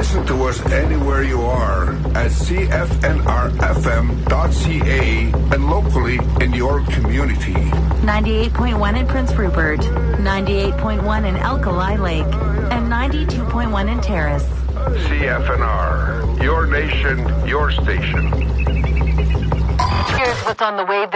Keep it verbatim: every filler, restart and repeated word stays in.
Listen to us anywhere you are at C F N R F M dot C A and locally in your community. ninety-eight point one in Prince Rupert, ninety-eight point one in Alkali Lake, and ninety-two point one in Terrace. C F N R, your nation, your station. Here's what's on the way.